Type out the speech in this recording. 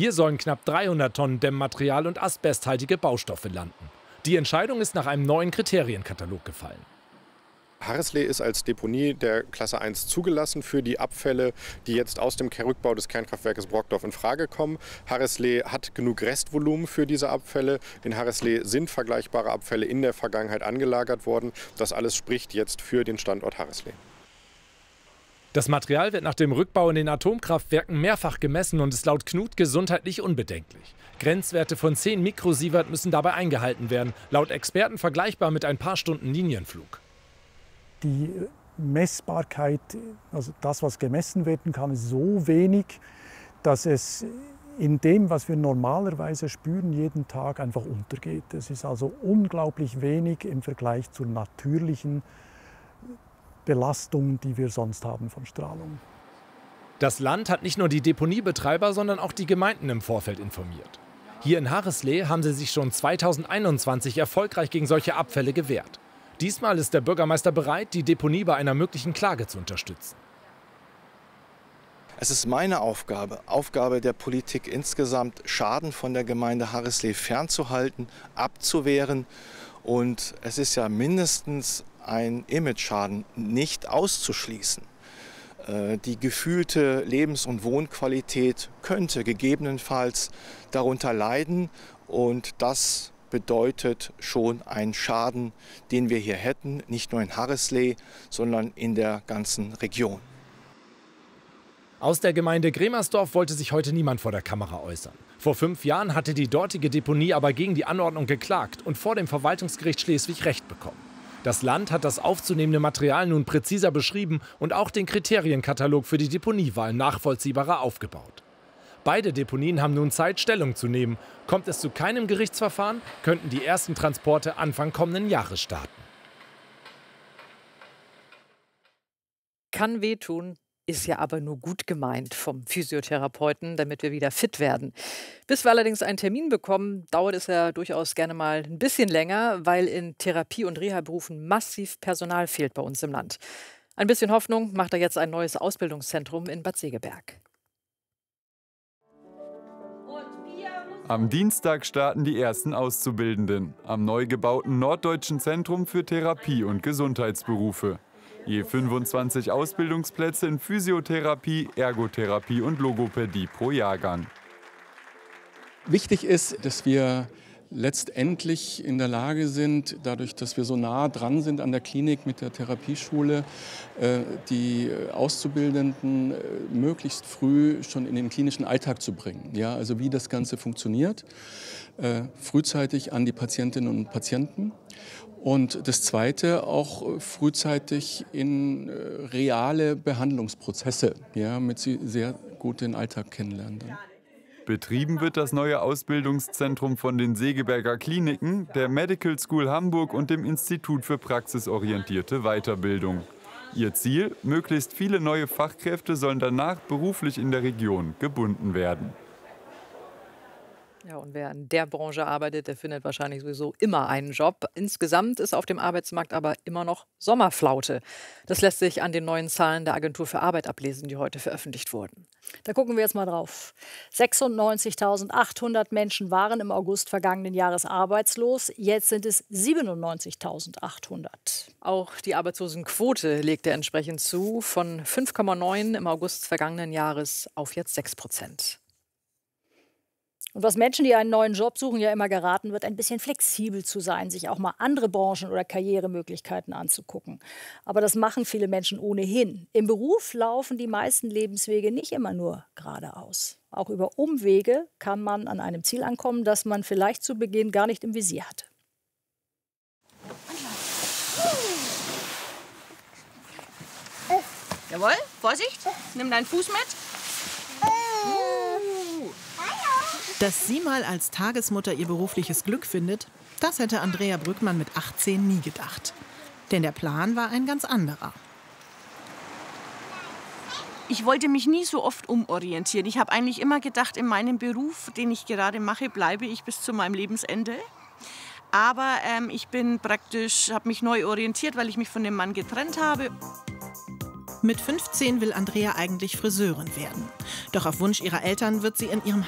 Hier sollen knapp 300 Tonnen Dämmmaterial und asbesthaltige Baustoffe landen. Die Entscheidung ist nach einem neuen Kriterienkatalog gefallen. Harrisley ist als Deponie der Klasse 1 zugelassen für die Abfälle, die jetzt aus dem Rückbau des Kernkraftwerkes Brokdorf in Frage kommen. Harrisley hat genug Restvolumen für diese Abfälle. In Harrisley sind vergleichbare Abfälle in der Vergangenheit angelagert worden. Das alles spricht jetzt für den Standort Harrisley. Das Material wird nach dem Rückbau in den Atomkraftwerken mehrfach gemessen und ist laut Knut gesundheitlich unbedenklich. Grenzwerte von 10 Mikrosievert müssen dabei eingehalten werden, laut Experten vergleichbar mit ein paar Stunden Linienflug. Die Messbarkeit, also das, was gemessen werden kann, ist so wenig, dass es in dem, was wir normalerweise spüren, jeden Tag einfach untergeht. Es ist also unglaublich wenig im Vergleich zur natürlichen Belastung, die wir sonst haben von Strahlung. Das Land hat nicht nur die Deponiebetreiber, sondern auch die Gemeinden im Vorfeld informiert. Hier in Harrisley haben sie sich schon 2021 erfolgreich gegen solche Abfälle gewehrt. Diesmal ist der Bürgermeister bereit, die Deponie bei einer möglichen Klage zu unterstützen. Es ist meine Aufgabe der Politik insgesamt, Schaden von der Gemeinde Harrisley fernzuhalten, abzuwehren. Und es ist ja mindestens ein Imageschaden nicht auszuschließen. Die gefühlte Lebens- und Wohnqualität könnte gegebenenfalls darunter leiden. Und das bedeutet schon einen Schaden, den wir hier hätten, nicht nur in Harrisley, sondern in der ganzen Region. Aus der Gemeinde Gremersdorf wollte sich heute niemand vor der Kamera äußern. Vor 5 Jahren hatte die dortige Deponie aber gegen die Anordnung geklagt und vor dem Verwaltungsgericht Schleswig Recht bekommen. Das Land hat das aufzunehmende Material nun präziser beschrieben und auch den Kriterienkatalog für die Deponiewahl nachvollziehbarer aufgebaut. Beide Deponien haben nun Zeit, Stellung zu nehmen. Kommt es zu keinem Gerichtsverfahren, könnten die ersten Transporte Anfang kommenden Jahres starten. Kann wehtun, ist ja aber nur gut gemeint vom Physiotherapeuten, damit wir wieder fit werden. Bis wir allerdings einen Termin bekommen, dauert es ja durchaus gerne mal ein bisschen länger, weil in Therapie- und Reha-Berufen massiv Personal fehlt bei uns im Land. Ein bisschen Hoffnung macht da jetzt ein neues Ausbildungszentrum in Bad Segeberg. Am Dienstag starten die ersten Auszubildenden am neu gebauten Norddeutschen Zentrum für Therapie- und Gesundheitsberufe. Je 25 Ausbildungsplätze in Physiotherapie, Ergotherapie und Logopädie pro Jahrgang. Wichtig ist, dass wir letztendlich in der Lage sind, dadurch, dass wir so nah dran sind an der Klinik mit der Therapieschule, die Auszubildenden möglichst früh schon in den klinischen Alltag zu bringen. Ja, also wie das Ganze funktioniert, frühzeitig an die Patientinnen und Patienten. Und das Zweite, auch frühzeitig in reale Behandlungsprozesse, ja, damit sie sehr gut den Alltag kennenlernen. Betrieben wird das neue Ausbildungszentrum von den Segeberger Kliniken, der Medical School Hamburg und dem Institut für praxisorientierte Weiterbildung. Ihr Ziel: möglichst viele neue Fachkräfte sollen danach beruflich in der Region gebunden werden. Ja, und wer in der Branche arbeitet, der findet wahrscheinlich sowieso immer einen Job. Insgesamt ist auf dem Arbeitsmarkt aber immer noch Sommerflaute. Das lässt sich an den neuen Zahlen der Agentur für Arbeit ablesen, die heute veröffentlicht wurden. Da gucken wir jetzt mal drauf. 96.800 Menschen waren im August vergangenen Jahres arbeitslos. Jetzt sind es 97.800. Auch die Arbeitslosenquote legte entsprechend zu, von 5,9 im August vergangenen Jahres auf jetzt 6%. Und was Menschen, die einen neuen Job suchen, ja immer geraten wird, ein bisschen flexibel zu sein, sich auch mal andere Branchen oder Karrieremöglichkeiten anzugucken. Aber das machen viele Menschen ohnehin. Im Beruf laufen die meisten Lebenswege nicht immer nur geradeaus. Auch über Umwege kann man an einem Ziel ankommen, das man vielleicht zu Beginn gar nicht im Visier hatte. Jawohl, Vorsicht, nimm deinen Fuß mit. Dass sie mal als Tagesmutter ihr berufliches Glück findet, das hätte Andrea Brückmann mit 18 nie gedacht. Denn der Plan war ein ganz anderer. Ich wollte mich nie so oft umorientieren. Ich habe eigentlich immer gedacht, in meinem Beruf, den ich gerade mache, bleibe ich bis zu meinem Lebensende. Aber ich habe mich neu orientiert, weil ich mich von dem Mann getrennt habe. Mit 15 will Andrea eigentlich Friseurin werden. Doch auf Wunsch ihrer Eltern wird sie in ihrem